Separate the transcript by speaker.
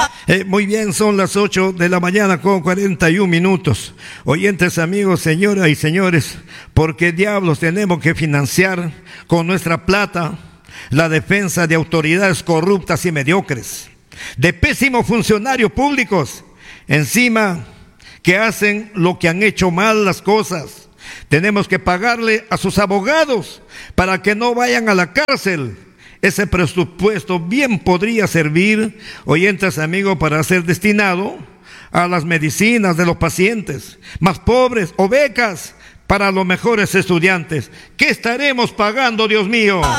Speaker 1: Muy bien, son las 8 de la mañana con 41 minutos. Oyentes, amigos, señoras y señores, ¿por qué diablos tenemos que financiar con nuestra plata la defensa de autoridades corruptas y mediocres, de pésimos funcionarios públicos, encima que hacen lo que han hecho mal las cosas? Tenemos que pagarle a sus abogados para que no vayan a la cárcel. Ese presupuesto bien podría servir, oyentes, amigos, para ser destinado a las medicinas de los pacientes más pobres o becas para los mejores estudiantes. ¿Qué estaremos pagando, Dios mío?